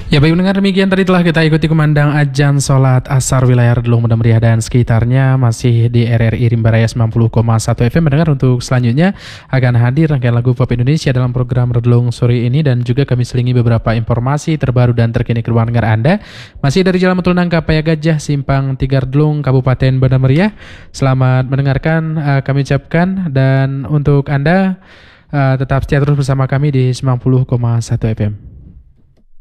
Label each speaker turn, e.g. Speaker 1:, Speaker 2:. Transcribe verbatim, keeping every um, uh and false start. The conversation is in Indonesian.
Speaker 1: Ya baik pendengar, demikian tadi telah kita ikuti kumandang ajan sholat asar wilayah Redlung Muda Meriah dan sekitarnya masih di R R I Rimba Raya sembilan puluh koma satu F M. Mendengar untuk selanjutnya akan hadir rangkaian lagu pop Indonesia dalam program Redlung sore ini, dan juga kami selingi beberapa informasi terbaru dan terkini ke ruang dengar Anda. Masih dari Jalan Betul Nangka Paya Gajah Simpang tiga Redlung Kabupaten Banda Meriah. Selamat mendengarkan uh, kami ucapkan, dan untuk Anda uh, tetap setia terus bersama kami di sembilan puluh koma satu F M.